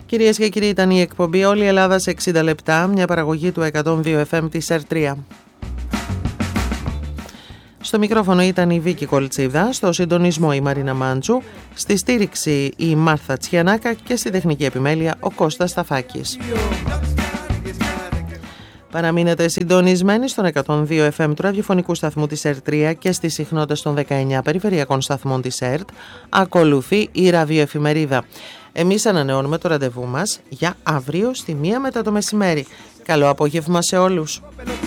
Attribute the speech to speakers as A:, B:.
A: Κυρίες και κύριοι, ήταν η εκπομπή Όλη η Ελλάδα σε 60 λεπτά, μια παραγωγή του 102 FM της ΕΡΤ3. Στο μικρόφωνο ήταν η Βίκη Κολτσίδα, στο συντονισμό η Μαρίνα Μάντσου, στη στήριξη η Μάρθα Τσιανάκα και στη τεχνική επιμέλεια ο Κώστας Σταφάκης. Παραμείνετε συντονισμένοι στον 102 FM του ραδιοφωνικού σταθμού της ΕΡΤ3 και στις συχνότητες των 19 περιφερειακών σταθμών της ΕΡΤ. Ακολουθεί η ραδιοεφημερίδα. Εμείς ανανεώνουμε το ραντεβού μας για αύριο στη 1 μετά το μεσημέρι. Καλό απόγευμα σε όλους.